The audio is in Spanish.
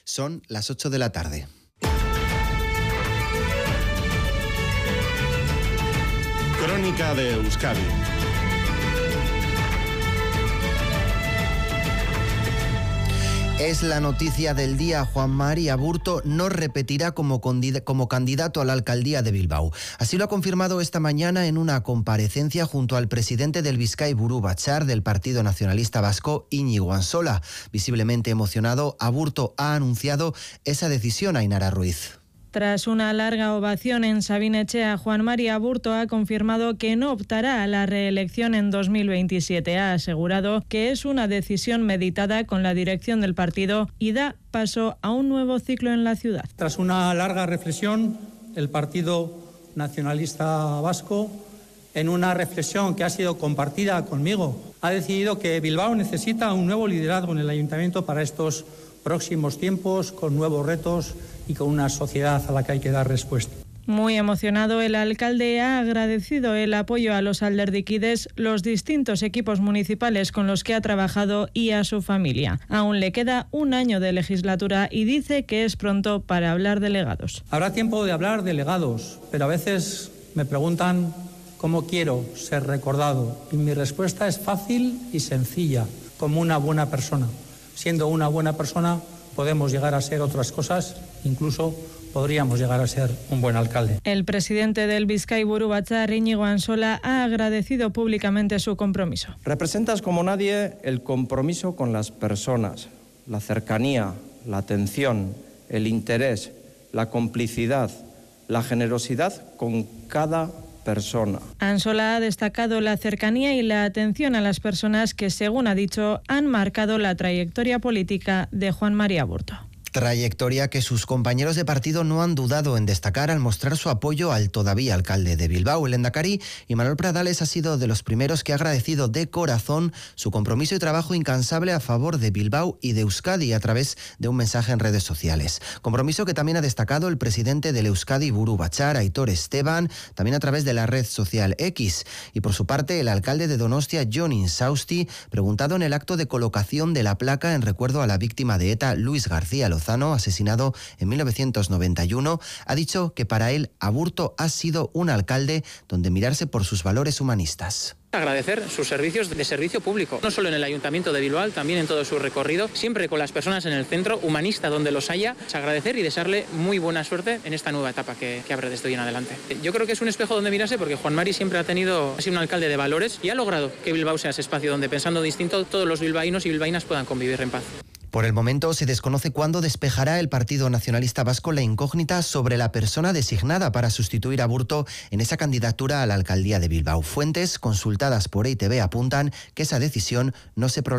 Son las 8 de la tarde. Crónica de Euskadi. Es la noticia del día. Juan Mari Aburto no repetirá como candidato a la alcaldía de Bilbao. Así lo ha confirmado esta mañana en una comparecencia junto al presidente del Bizkaiburu Batzar del Partido Nacionalista Vasco, Íñigo Ansola. Visiblemente emocionado, Aburto ha anunciado esa decisión a Ainara Ruiz. Tras una larga ovación en Sabin-Etxea, Juan Mari Aburto ha confirmado que no optará a la reelección en 2027. Ha asegurado que es una decisión meditada con la dirección del partido y da paso a un nuevo ciclo en la ciudad. Tras una larga reflexión, el Partido Nacionalista Vasco, en una reflexión que ha sido compartida conmigo, ha decidido que Bilbao necesita un nuevo liderazgo en el ayuntamiento para estos próximos tiempos, con nuevos retos y con una sociedad a la que hay que dar respuesta. Muy emocionado, el alcalde ha agradecido el apoyo a los alderdiquides, los distintos equipos municipales con los que ha trabajado y a su familia. Aún le queda un año de legislatura y dice que es pronto para hablar de legados. Habrá tiempo de hablar de legados, pero a veces me preguntan cómo quiero ser recordado y mi respuesta es fácil y sencilla, como una buena persona. Siendo una buena persona podemos llegar a ser otras cosas, incluso podríamos llegar a ser un buen alcalde. El presidente del Bizkaiburu Batzar, Íñigo Ansola, ha agradecido públicamente su compromiso. Representas como nadie el compromiso con las personas, la cercanía, la atención, el interés, la complicidad, la generosidad con cada persona. Ansola ha destacado la cercanía y la atención a las personas que, según ha dicho, han marcado la trayectoria política de Juan Mari Aburto. Trayectoria que sus compañeros de partido no han dudado en destacar al mostrar su apoyo al todavía alcalde de Bilbao. El lehendakari Imanol Pradales ha sido de los primeros que ha agradecido de corazón su compromiso y trabajo incansable a favor de Bilbao y de Euskadi a través de un mensaje en redes sociales. Compromiso que también ha destacado el presidente del Euskadi-Buru Batzar, Aitor Esteban, también a través de la red social X. Y por su parte, el alcalde de Donostia, Jon Insausti, preguntado en el acto de colocación de la placa en recuerdo a la víctima de ETA, Luis García Lozano, asesinado en 1991, ha dicho que para él Aburto ha sido un alcalde donde mirarse por sus valores humanistas. Agradecer sus servicios de servicio público, no solo en el Ayuntamiento de Bilbao, también en todo su recorrido, siempre con las personas en el centro, humanista donde los haya. Agradecer y desearle muy buena suerte en esta nueva etapa que abre desde hoy en adelante. Yo creo que es un espejo donde mirarse porque Juan Mari siempre ha sido un alcalde de valores y ha logrado que Bilbao sea ese espacio donde, pensando distinto, todos los bilbaínos y bilbaínas puedan convivir en paz. Por el momento se desconoce cuándo despejará el Partido Nacionalista Vasco la incógnita sobre la persona designada para sustituir a Aburto en esa candidatura a la alcaldía de Bilbao. Fuentes consultadas por EITB apuntan que esa decisión no se